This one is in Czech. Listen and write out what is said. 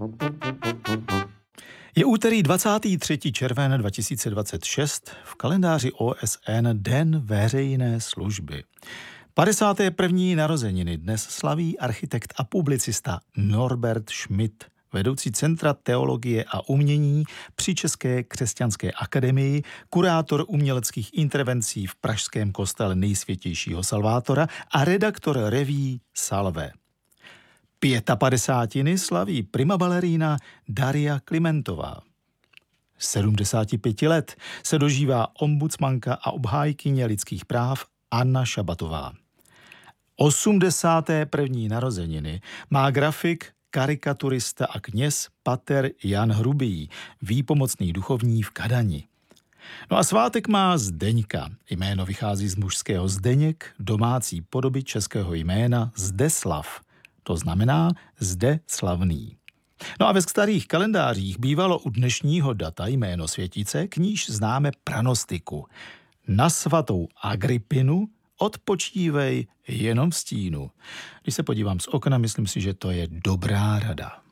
Je úterý 23. červen 2026, v kalendáři OSN Den veřejné služby. 51. narozeniny dnes slaví architekt a publicista Norbert Schmidt, vedoucí Centra teologie a umění při České křesťanské akademii, kurátor uměleckých intervencí v pražském kostele Nejsvětějšího Salvátora a redaktor reví Salve. 55. slaví prima balerína Daria Klimentová. 75 let se dožívá ombudsmanka a obhájkyně lidských práv Anna Šabatová. 81. narozeniny má grafik, karikaturista a kněz pater Jan Hrubý, výpomocný duchovní v Kadani. No a svátek má Zdeňka. Jméno vychází z mužského Zdeněk, domácí podoby českého jména Zdeslav. To znamená zde slavný. No a ve starých kalendářích bývalo u dnešního data jméno světice, k níž známe pranostiku. Na svatou Agrippinu odpočívej jenom v stínu. Když se podívám z okna, myslím si, že to je dobrá rada.